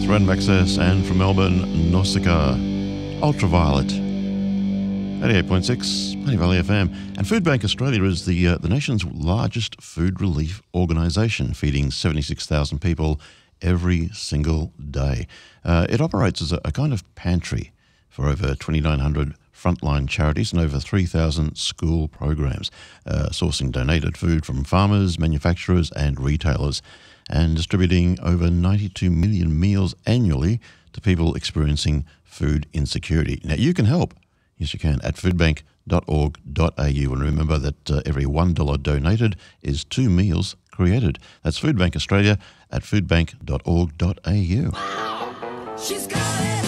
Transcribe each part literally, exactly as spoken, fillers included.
It's Random Access, and from Melbourne, Nausicaa, Ultraviolet. eighty-eight point six, Plenty Valley F M. And Foodbank Australia is the uh, the nation's largest food relief organisation, feeding seventy-six thousand people every single day. Uh, it operates as a, a kind of pantry for over twenty-nine hundred frontline charities and over three thousand school programs, uh, sourcing donated food from farmers, manufacturers and retailers, and distributing over ninety-two million meals annually to people experiencing food insecurity. Now, you can help. Yes, you can, at foodbank dot org dot a u. And remember that uh, every one dollar donated is two meals created. That's Foodbank Australia at foodbank dot org dot a u. She's got it.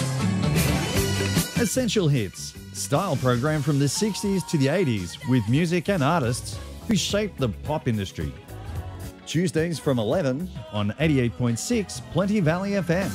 Essential Hits, style program from the sixties to the eighties with music and artists who shaped the pop industry. Tuesdays from eleven on eighty-eight point six Plenty Valley F M.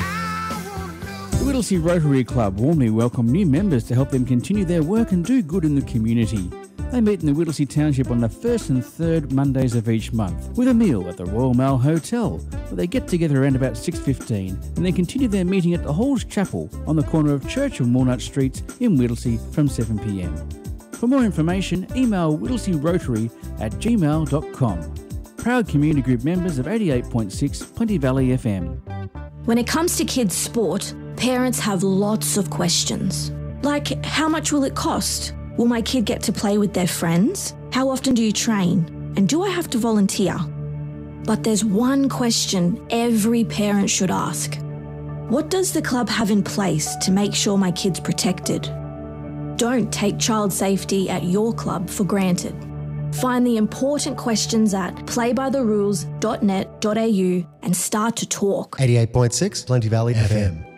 The Whittlesea Rotary Club warmly welcome new members to help them continue their work and do good in the community. They meet in the Whittlesea Township on the first and third Mondays of each month with a meal at the Royal Mail Hotel, where they get together around about six fifteen and then continue their meeting at the Halls Chapel on the corner of Church and Walnut Streets in Whittlesea from seven p m. For more information, email whittlesearotary at gmail dot com. Proud community group members of eighty-eight point six Plenty Valley F M. When it comes to kids' sport, parents have lots of questions. Like, how much will it cost? Will my kid get to play with their friends? How often do you train? And do I have to volunteer? But there's one question every parent should ask. What does the club have in place to make sure my kid's protected? Don't take child safety at your club for granted. Find the important questions at play by the rules dot net dot a u and start to talk. eighty-eight point six Plenty Valley F M.